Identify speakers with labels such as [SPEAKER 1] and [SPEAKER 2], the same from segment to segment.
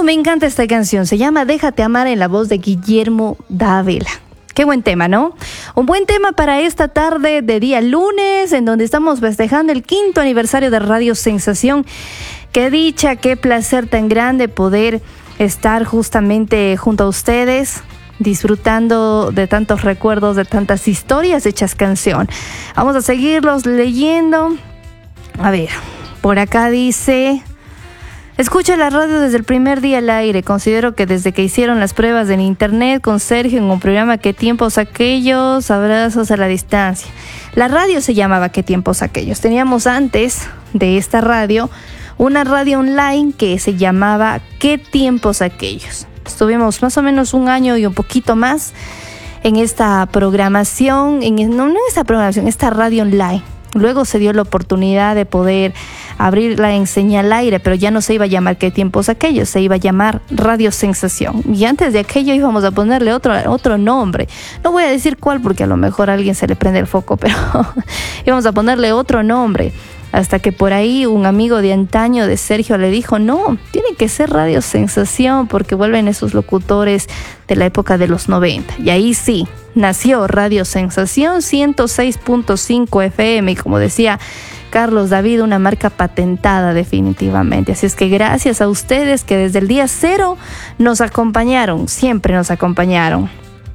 [SPEAKER 1] Me encanta esta canción. Se llama Déjate amar, en la voz de Guillermo Dávila. Qué buen tema, ¿no? Un buen tema para esta tarde de día lunes, en donde estamos festejando el 5º aniversario de Radio Sensación. Qué dicha, qué placer tan grande poder estar justamente junto a ustedes, disfrutando de tantos recuerdos, de tantas historias hechas canción. Vamos a seguirlos leyendo. A ver, por acá dice: escucho la radio desde el primer día al aire. Considero que desde que hicieron las pruebas en internet con Sergio en un programa Qué tiempos aquellos, abrazos a la distancia. La radio se llamaba Qué tiempos aquellos. Teníamos antes de esta radio una radio online que se llamaba Qué tiempos aquellos. Estuvimos más o menos un año y un poquito más en esta programación, esta radio online. Luego se dio la oportunidad de poder abrirla en señal aire, pero ya no se iba a llamar Qué tiempos aquellos, se iba a llamar Radio Sensación. Y antes de aquello íbamos a ponerle otro nombre. No voy a decir cuál porque a lo mejor a alguien se le prende el foco, pero íbamos a ponerle otro nombre. Hasta que por ahí un amigo de antaño de Sergio le dijo: no, tiene que ser Radio Sensación, porque vuelven esos locutores de la época de los 90. Y ahí sí, nació Radio Sensación 106.5 FM. Y como decía Carlos David, una marca patentada definitivamente. Así es que gracias a ustedes que desde el día cero nos acompañaron, siempre nos acompañaron.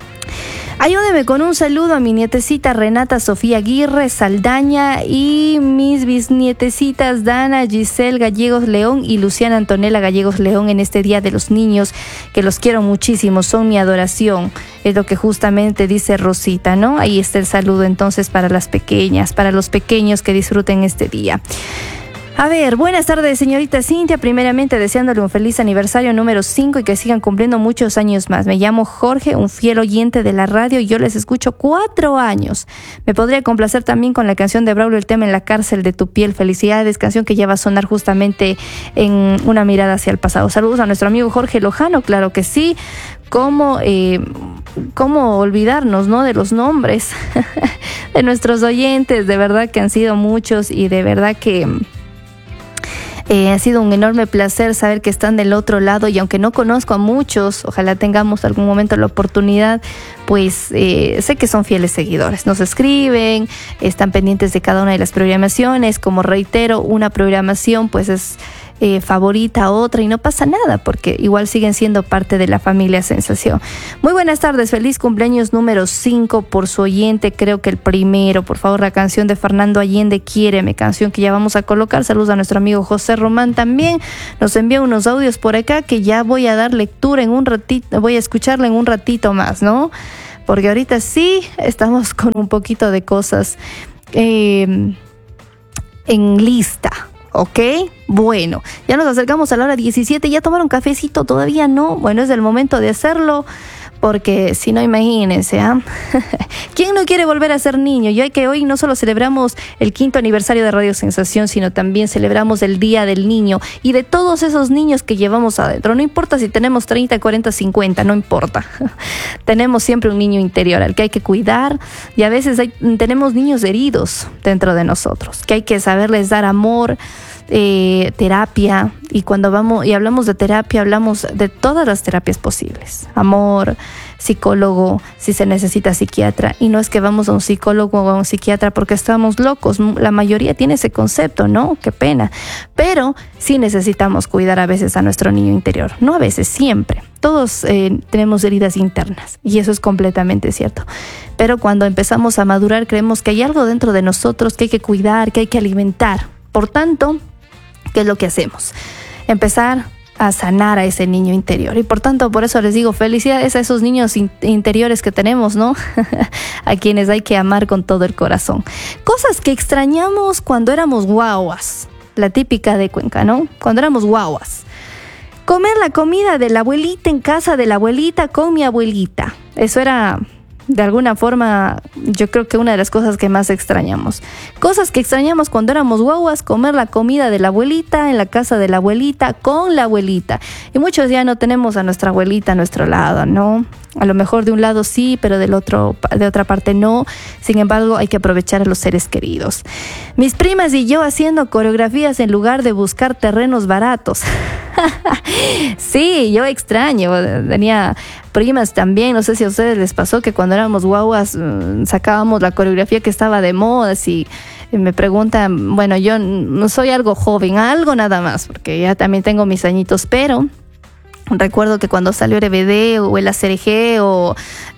[SPEAKER 1] Ayúdeme con un saludo a mi nietecita Renata Sofía Aguirre Saldaña y mis bisnietecitas Dana Giselle Gallegos León y Luciana Antonella Gallegos León en este Día de los Niños, que los quiero muchísimo, son mi adoración. Es lo que justamente dice Rosita, ¿no? Ahí está el saludo entonces para las pequeñas, para los pequeños que disfruten este día. A ver, buenas tardes, señorita Cintia. Primeramente, deseándole un feliz aniversario número 5 y que sigan cumpliendo muchos años más. Me llamo Jorge, un fiel oyente de la radio, y yo les escucho 4 años. Me podría complacer también con la canción de Braulio, el tema En la cárcel de tu piel. Felicidades, canción que ya va a sonar justamente en Una mirada hacia el pasado. Saludos a nuestro amigo Jorge Lojano, claro que sí. ¿Cómo olvidarnos, ¿no?, de los nombres de nuestros oyentes? De verdad que han sido muchos y de verdad que ha sido un enorme placer saber que están del otro lado, y aunque no conozco a muchos, ojalá tengamos algún momento la oportunidad, pues sé que son fieles seguidores. Nos escriben, están pendientes de cada una de las programaciones. Como reitero, una programación pues es favorita a otra y no pasa nada, porque igual siguen siendo parte de la familia Sensación. Muy buenas tardes, feliz cumpleaños número 5 por su oyente, creo que el primero. Por favor, la canción de Fernando Allende, Quiéreme, canción que ya vamos a colocar. Saludos a nuestro amigo José Román también, nos envía unos audios por acá que ya voy a dar lectura en un ratito, voy a escucharla en un ratito más, ¿no? Porque ahorita sí estamos con un poquito de cosas en lista. ¿Ok? Bueno, ya nos acercamos a la hora 17. ¿Ya tomaron cafecito? ¿Todavía no? Bueno, es el momento de hacerlo, porque si no, imagínense, ¿ah? ¿Quién no quiere volver a ser niño? Y que hoy no solo celebramos el 5º aniversario de Radio Sensación, sino también celebramos el Día del Niño y de todos esos niños que llevamos adentro. No importa si tenemos 30, 40, 50, no importa. Tenemos siempre un niño interior al que hay que cuidar, y a veces tenemos niños heridos dentro de nosotros, que hay que saberles dar amor, terapia. Y cuando hablamos de terapia, hablamos de todas las terapias posibles: amor, psicólogo, si se necesita psiquiatra. Y no es que vamos a un psicólogo o a un psiquiatra porque estamos locos, la mayoría tiene ese concepto, ¿no? Qué pena. Pero sí necesitamos cuidar a veces a nuestro niño interior, no a veces, siempre. Todos tenemos heridas internas, y eso es completamente cierto. Pero cuando empezamos a madurar, creemos que hay algo dentro de nosotros que hay que cuidar, que hay que alimentar. Por tanto, ¿qué es lo que hacemos? Empezar a sanar a ese niño interior. Y por tanto, por eso les digo, felicidades a esos niños interiores que tenemos, ¿no? A quienes hay que amar con todo el corazón. Cosas que extrañamos cuando éramos guaguas. La típica de Cuenca, ¿no? Cuando éramos guaguas. Comer la comida de la abuelita en casa de la abuelita con mi abuelita. Eso era, de alguna forma, yo creo que una de las cosas que más extrañamos. Cosas que extrañamos cuando éramos guaguas: comer la comida de la abuelita en la casa de la abuelita con la abuelita. Y muchos ya no tenemos a nuestra abuelita a nuestro lado, ¿no? A lo mejor de un lado sí, pero de otra parte no. Sin embargo, hay que aprovechar a los seres queridos. Mis primas y yo haciendo coreografías en lugar de buscar terrenos baratos. Sí, yo extraño. Tenía primas también, no sé si a ustedes les pasó que cuando éramos guaguas sacábamos la coreografía que estaba de moda, y me preguntan, bueno, yo no soy algo joven, algo nada más, porque ya también tengo mis añitos, pero recuerdo que cuando salió RBD o el ACRG o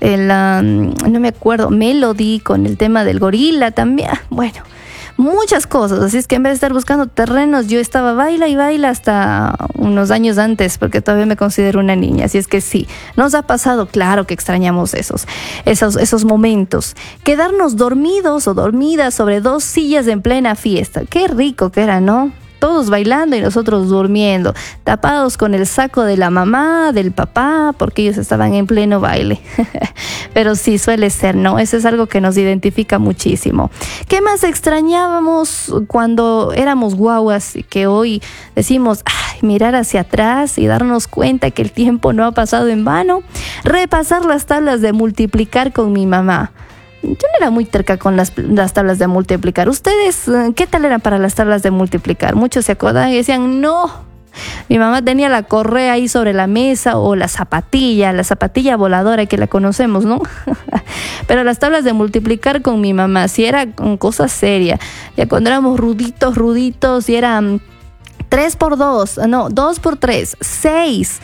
[SPEAKER 1] no me acuerdo, Melody con el tema del gorila también, bueno, muchas cosas. Así es que en vez de estar buscando terrenos, yo estaba baila y baila hasta unos años antes, porque todavía me considero una niña. Así es que sí, nos ha pasado, claro que extrañamos esos momentos. Quedarnos dormidos o dormidas sobre 2 sillas en plena fiesta. Qué rico que era, ¿no? Todos bailando y nosotros durmiendo, tapados con el saco de la mamá, del papá, porque ellos estaban en pleno baile. Pero sí, suele ser, ¿no? Eso es algo que nos identifica muchísimo. ¿Qué más extrañábamos cuando éramos guaguas y que hoy decimos, ay, mirar hacia atrás y darnos cuenta que el tiempo no ha pasado en vano? Repasar las tablas de multiplicar con mi mamá. Yo no era muy terca con las tablas de multiplicar. ¿Ustedes qué tal eran para las tablas de multiplicar? Muchos se acordaban y decían, no. Mi mamá tenía la correa ahí sobre la mesa o la zapatilla voladora que la conocemos, ¿no? Pero las tablas de multiplicar con mi mamá sí era cosa seria. Ya cuando éramos ruditos y eran 3 por 2, no, 2 por 3, 6.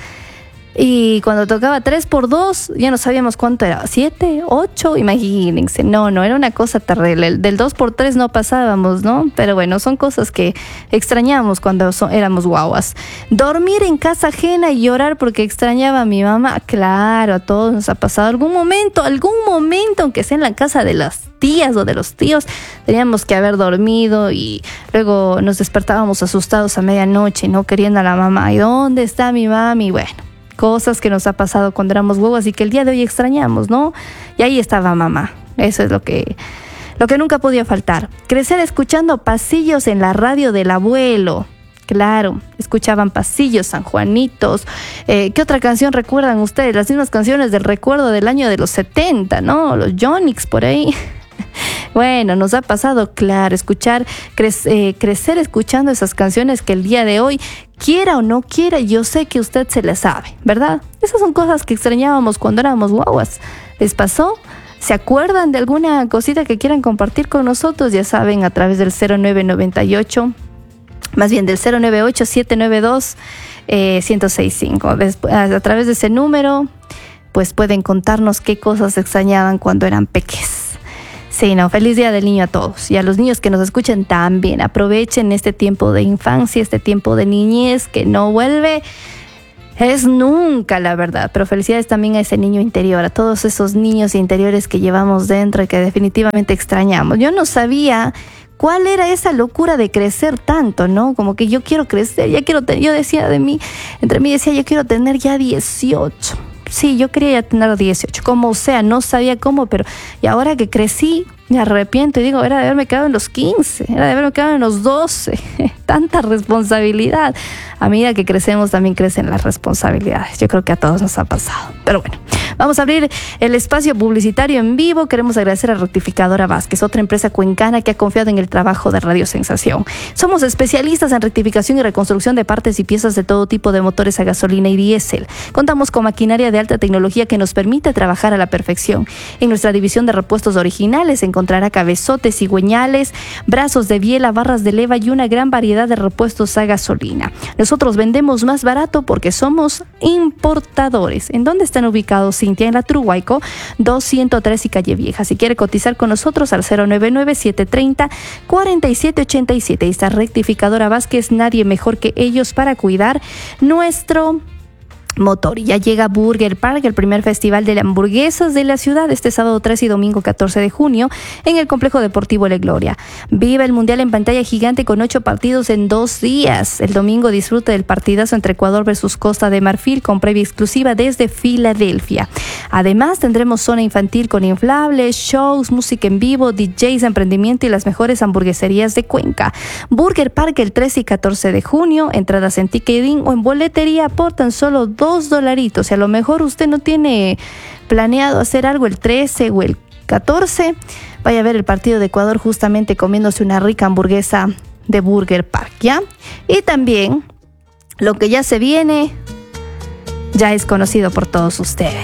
[SPEAKER 1] Y cuando tocaba 3 por 2, ya no sabíamos cuánto era, 7, 8, imagínense. No, era una cosa terrible. Del 2 por 3 no pasábamos, ¿no? Pero bueno, son cosas que extrañamos cuando éramos guaguas. Dormir en casa ajena y llorar porque extrañaba a mi mamá. Claro, a todos nos ha pasado algún momento, aunque sea en la casa de las tías o de los tíos, teníamos que haber dormido y luego nos despertábamos asustados a medianoche, ¿no? Queriendo a la mamá. ¿Y dónde está mi mami? Bueno, cosas que nos ha pasado cuando éramos guaguas y que el día de hoy extrañamos, ¿no? Y ahí estaba mamá. Eso es lo que nunca podía faltar. Crecer escuchando Pasillos en la radio del abuelo. Claro, escuchaban Pasillos, San Juanitos. ¿Qué otra canción recuerdan ustedes? Las mismas canciones del recuerdo del año de los 70, ¿no? Los Yonix por ahí. Bueno, nos ha pasado, claro, crecer escuchando esas canciones que el día de hoy, quiera o no quiera, yo sé que usted se las sabe, ¿verdad? Esas son cosas que extrañábamos cuando éramos guaguas. ¿Les pasó? ¿Se acuerdan de alguna cosita que quieran compartir con nosotros? Ya saben, a través del 0998, más bien del 098-792-1065. A través de ese número, pues pueden contarnos qué cosas extrañaban cuando eran peques. Sí, no, feliz Día del Niño a todos y a los niños que nos escuchan también. Aprovechen este tiempo de infancia, este tiempo de niñez que no vuelve, es nunca, la verdad. Pero felicidades también a ese niño interior, a todos esos niños interiores que llevamos dentro y que definitivamente extrañamos. Yo no sabía cuál era esa locura de crecer tanto, ¿no? Como que yo quiero crecer, yo decía entre mí decía, yo quiero tener ya 18. Sí, yo quería ya tener 18, como sea, no sabía cómo, pero y ahora que crecí, me arrepiento y digo, era de haberme quedado en los 15, era de haberme quedado en los 12, tanta responsabilidad. A medida que crecemos también crecen las responsabilidades, yo creo que a todos nos ha pasado, pero bueno. Vamos a abrir el espacio publicitario en vivo. Queremos agradecer a Rectificadora Vázquez, otra empresa cuencana que ha confiado en el trabajo de Radio Sensación. Somos especialistas en rectificación y reconstrucción de partes y piezas de todo tipo de motores a gasolina y diésel. Contamos con maquinaria de alta tecnología que nos permite trabajar a la perfección. En nuestra división de repuestos originales encontrará cabezotes, cigüeñales, brazos de biela, barras de leva y una gran variedad de repuestos a gasolina. Nosotros vendemos más barato porque somos importadores. ¿En dónde están ubicados? Cintia, en la Truhuayco 203 y Calle Vieja. Si quiere cotizar con nosotros al 099-730-4787. Esta Rectificadora Vázquez, nadie mejor que ellos para cuidar nuestro motor. Y ya llega Burger Park, el primer festival de hamburguesas de la ciudad, este sábado 3 y domingo 14 de junio en el Complejo Deportivo La Gloria. Viva el Mundial en pantalla gigante con 8 partidos en 2 días. El domingo disfrute del partidazo entre Ecuador versus Costa de Marfil con previa exclusiva desde Filadelfia. Además tendremos zona infantil con inflables, shows, música en vivo, DJs, emprendimiento y las mejores hamburgueserías de Cuenca. Burger Park el 13 y 14 de junio, entradas en ticketing o en boletería por tan solo $2. Si a lo mejor usted no tiene planeado hacer algo el 13 o el 14, vaya a ver el partido de Ecuador justamente comiéndose una rica hamburguesa de Burger Park, ¿ya? Y también Lo que ya se viene ya es conocido por todos ustedes.